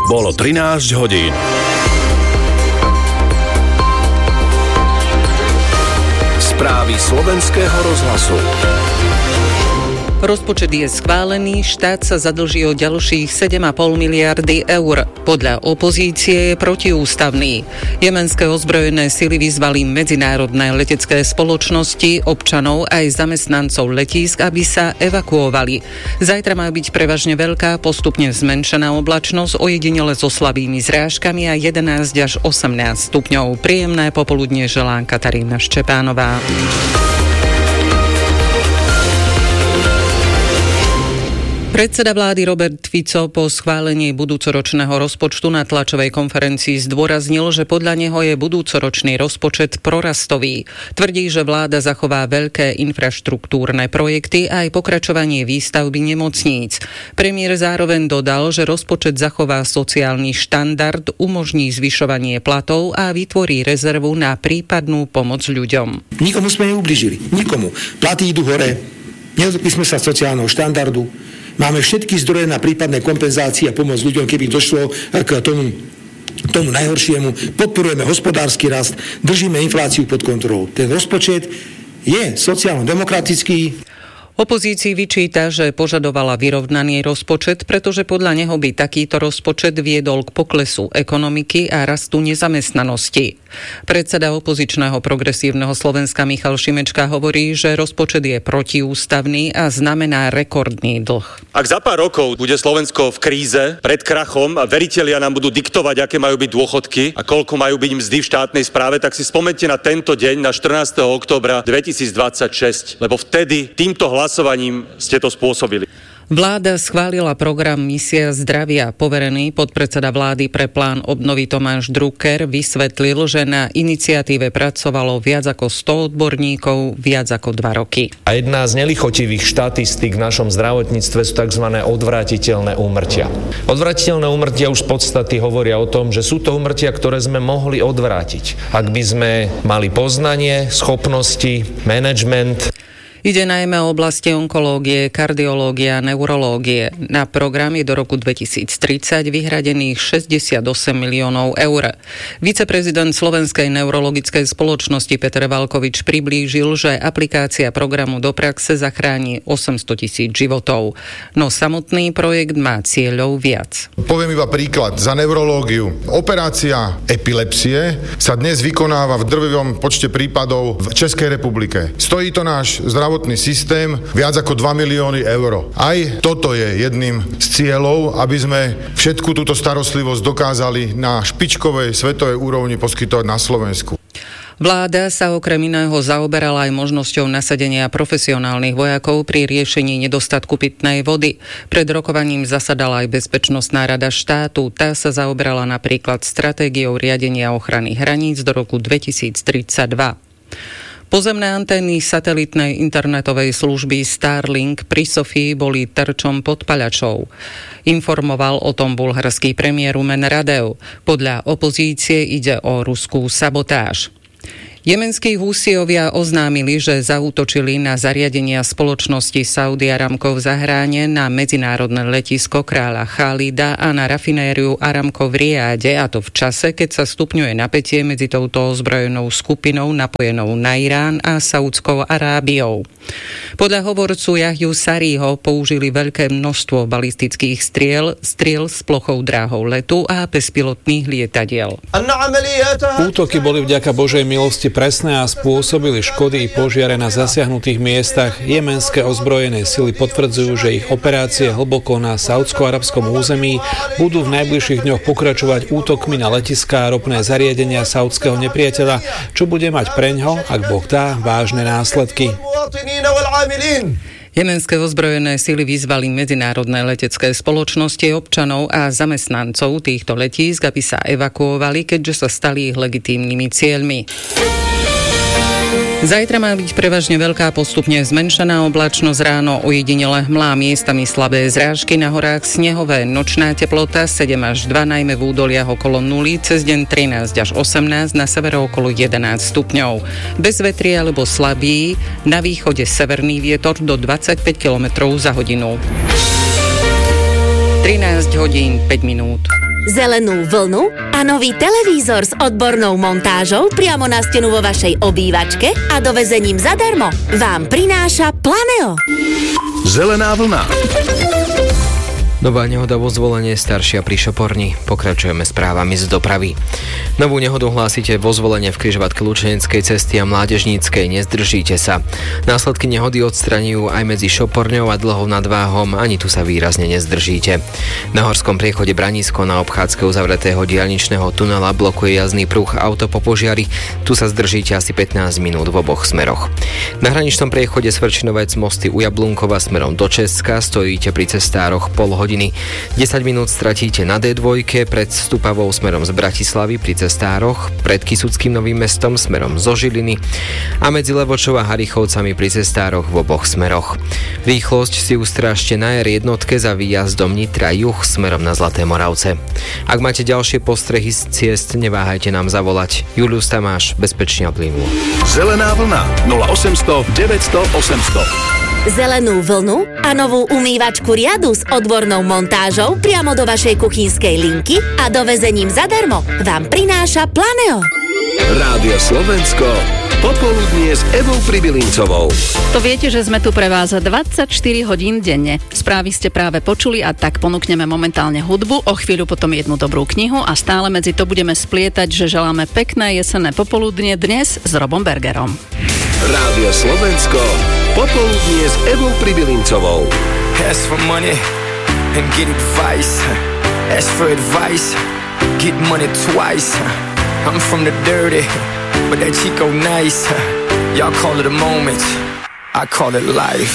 Bolo 13 hodín. Správy slovenského rozhlasu. Rozpočet je schválený, štát sa zadlží o ďalších 7,5 miliardy eur. Podľa opozície je protiústavný. Jemenské ozbrojené sily vyzvali medzinárodné letecké spoločnosti, občanov aj zamestnancov letísk, aby sa evakuovali. Zajtra má byť prevažne veľká, postupne zmenšená oblačnosť, ojedinele so slabými zrážkami a 11 až 18 stupňov. Príjemné popoludnie želá Katarína Ščepánová. Predseda vlády Robert Fico po schválení budúcoročného rozpočtu na tlačovej konferencii zdôraznil, že podľa neho je budúcoročný rozpočet prorastový. Tvrdí, že vláda zachová veľké infraštruktúrne projekty a aj pokračovanie výstavby nemocníc. Premiér zároveň dodal, že rozpočet zachová sociálny štandard, umožní zvyšovanie platov a vytvorí rezervu na prípadnú pomoc ľuďom. Nikomu sme neublížili. Nikomu. Platy idú hore. Nedotkli sme sa sociálneho štandardu. Máme všetky zdroje na prípadné kompenzácie a pomoc ľuďom, keby došlo k tomu najhoršiemu. Podporujeme hospodársky rast, držíme infláciu pod kontrolou. Ten rozpočet je sociálno-demokratický. Opozícii vyčíta, že požadovala vyrovnaný rozpočet, pretože podľa neho by takýto rozpočet viedol k poklesu ekonomiky a rastu nezamestnanosti. Predseda opozičného Progresívneho Slovenska Michal Šimečka hovorí, že rozpočet je protiústavný a znamená rekordný dlh. Ak za pár rokov bude Slovensko v kríze, pred krachom a veritelia nám budú diktovať, aké majú byť dôchodky a koľko majú byť mzdy v štátnej správe, tak si spomente na tento deň, na 14. októbra 2026, lebo vtedy týmto hlasovaním ste to spôsobili. Vláda schválila program Misia zdravia. Poverený podpredseda vlády pre plán obnovy Tomáš Drucker vysvetlil, že na iniciatíve pracovalo viac ako 100 odborníkov viac ako 2 roky. A jedna z nelichotivých štatistík v našom zdravotníctve sú tzv. Odvratiteľné úmrtia. Odvratiteľné úmrtia už z podstaty hovoria o tom, že sú to úmrtia, ktoré sme mohli odvrátiť. Ak by sme mali poznanie, schopnosti, manažment. Ide najmä o oblasti onkológie, kardiológie a neurológie. Na program je do roku 2030 vyhradených 68 miliónov eur. Viceprezident Slovenskej neurologickej spoločnosti Peter Valkovič priblížil, že aplikácia programu do praxe zachráni 800 000 životov. No samotný projekt má cieľov viac. Poviem iba príklad. Za neurológiu. Operácia epilepsie sa dnes vykonáva v drvivom počte prípadov v Českej republike. Stojí to náš zdravotný systém viac ako 2 milióny eur. Aj toto je jedným z cieľov, aby sme všetku túto starostlivosť dokázali na špičkovej svetovej úrovni poskytovať na Slovensku. Vláda sa okrem iného zaoberala aj možnosťou nasadenia profesionálnych vojakov pri riešení nedostatku pitnej vody. Pred rokovaním zasadala aj Bezpečnostná rada štátu. Tá sa zaoberala napríklad stratégiou riadenia ochrany hraníc do roku 2032. Pozemné antény satelitnej internetovej služby Starlink pri Sofii boli terčom podpaľačov. Informoval o tom bulharský premiér Rumen Radev. Podľa opozície ide o ruskú sabotáž. Jemenskí húsiovia oznámili, že zaútočili na zariadenia spoločnosti Saudi Aramco v Zahráne, na medzinárodné letisko kráľa Chalida a na rafinériu Aramco v Riáde, a to v čase, keď sa stupňuje napätie medzi touto ozbrojenou skupinou napojenou na Irán a Saudskou Arábiou. Podľa hovorcu Jahju Sariho použili veľké množstvo balistických striel s plochou dráhou letu a bezpilotných lietadiel. Útoky boli vďaka Božej milosti presné a spôsobili škody i požiare na zasiahnutých miestach. Jemenské ozbrojené sily potvrdzujú, že ich operácie hlboko na saúdsko-arabskom území budú v najbližších dňoch pokračovať útokmi na letiská a ropné zariadenia saúdskeho nepriateľa, čo bude mať preňho, ak Boh dá, vážne následky. Jemenské ozbrojené sily vyzvali medzinárodné letecké spoločnosti, občanov a zamestnancov týchto letísk, aby sa evakuovali, keďže sa stali ich legitímnymi cieľmi. Zajtra má byť prevažne veľká, postupne zmenšená oblačnosť, ráno ojedinele hmlá, miestami slabé zrážky, na horách snehové, nočná teplota 7 až 2, najmä v údoliach okolo 0, cez deň 13 až 18, na severe okolo 11 stupňov. Bez vetria alebo slabý, na východe severný vietor do 25 km za hodinu. 13 hodín 5 minút. zelenú vlnu a nový televízor s odbornou montážou priamo na stenu vo vašej obývačke a dovezením zadarmo vám prináša Planeo. Zelená vlna. Nová nehoda vo Zvolenie, staršia pri Šoporni. Pokračujeme správami z dopravy. Novú nehodu hlásite vo Zvolenie v križovatke Lučeneckej cesty a Mládežníckej. Nezdržíte sa. Následky nehody odstraňujú aj medzi Šoporňou a Dlhou nad Váhom. Ani tu sa výrazne nezdržíte. Na horskom priechode Branisko na obchádzke uzavretého diaľničného tunela blokuje jazdný pruh auto po požiari. Tu sa zdržíte asi 15 minút v oboch smeroch. Na hraničnom priechode Svrčinovec mosty u Jablunkova smerom do Česka stojíte pri cestároch pol hodiny. 10 minút stratíte na D2 pred Stupavou smerom z Bratislavy pri cestároch, pred Kysuckým Novým Mestom smerom zo Žiliny a medzi Levočou a Harichovcami pri cestároch v oboch smeroch. Rýchlosť si ustrážte na R1 za výjazdom Nitra juh smerom na Zlaté Moravce. Ak máte ďalšie postrehy z ciest, neváhajte nám zavolať. Julius Tamáš, bezpečne a plynulo. Zelená vlna 0800 900 800. Zelenú vlnu a novú umývačku riadu s odbornou montážou priamo do vašej kuchynskej linky a dovezením zadarmo vám prináša Planeo. Rádio Slovensko, popoludnie s Evou Pribilincovou. To viete, že sme tu pre vás 24 hodín denne. Správy ste práve počuli a tak ponúkneme momentálne hudbu, o chvíľu potom jednu dobrú knihu a stále medzi to budeme splietať, že želáme pekné jesenné popoludnie dnes s Robom Bergerom. Rádio Slovensko, popoludnie s Evou Pribilincovou. Ask for money and get advice. Ask for advice, get money twice. I'm from the dirty, but that Chico nice. Y'all call it a moment, I call it life.